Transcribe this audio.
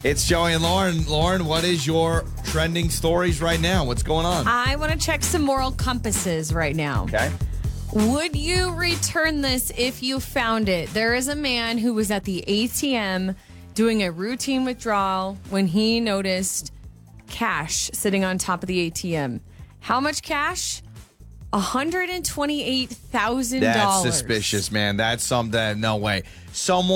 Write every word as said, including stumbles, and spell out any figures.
It's Joey and Lauren. Lauren, what is your trending stories right now? What's going on? I want to check some moral compasses right now. Okay. Would you return this if you found it? There is a man who was at the A T M doing a routine withdrawal when he noticed cash sitting on top of the A T M. How much cash? one hundred twenty-eight thousand dollars. That's suspicious, man. That's something. No way. Someone